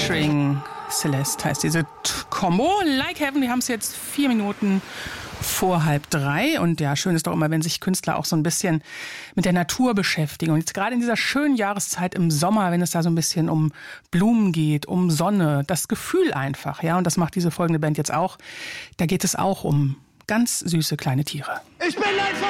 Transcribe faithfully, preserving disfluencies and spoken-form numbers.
featuring Celeste heißt diese Combo. Like Heaven, wir haben es jetzt vier Minuten vor halb drei. Und ja, schön ist doch immer, wenn sich Künstler auch so ein bisschen mit der Natur beschäftigen. Und jetzt gerade in dieser schönen Jahreszeit im Sommer, wenn es da so ein bisschen um Blumen geht, um Sonne, das Gefühl einfach, ja, und das macht diese folgende Band jetzt auch. Da geht es auch um ganz süße kleine Tiere. Ich bin ein